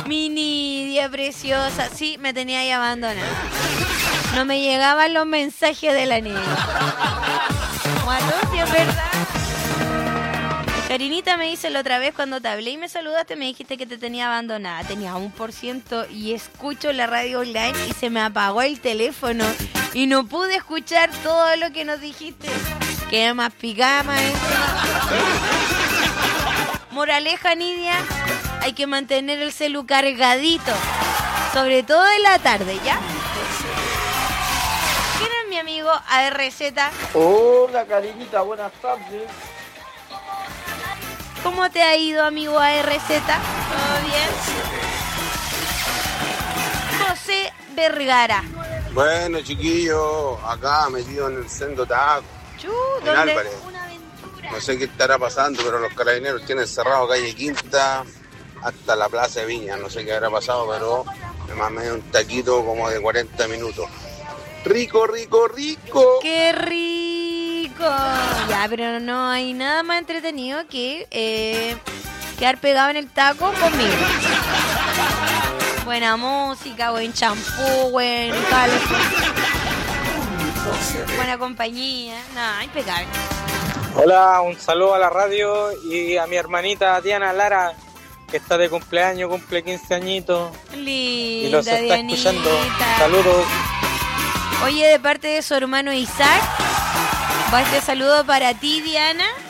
Mi Nidia preciosa. Sí, me tenía ahí abandonada. No me llegaban los mensajes de la niña. Bueno, sí, es verdad. Karinita me dice la otra vez cuando te hablé y me saludaste, me dijiste que te tenía abandonada. Tenía 1% y escucho la radio online y se me apagó el teléfono y no pude escuchar todo lo que nos dijiste. Quedé más picada, Moraleja, Nidia, hay que mantener el celu cargadito, sobre todo en la tarde, ¿ya? ¿Quién es mi amigo ARZ? Hola, Karinita, buenas tardes. ¿Cómo te ha ido, amigo ARZ? ¿Todo bien? José Vergara. Bueno, chiquillos, acá metido en el sendo taco. En ¿Dónde? Álvarez. No sé qué estará pasando, pero los carabineros tienen cerrado calle Quinta hasta la plaza de Viña. No sé qué habrá pasado, pero me mamé un taquito como de 40 minutos. Rico, rico, rico. ¡Qué rico! Ya, pero no hay nada más entretenido que quedar pegado en el taco conmigo. Buena música, buen champú, buen calor. Buena compañía. Nada, impecable. Hola, un saludo a la radio y a mi hermanita Diana Lara, que está de cumpleaños, cumple 15 añitos. Linda, y los está Dianita. escuchando. Saludos. Oye, de parte de su hermano Isaac, va este saludo para ti, Diana,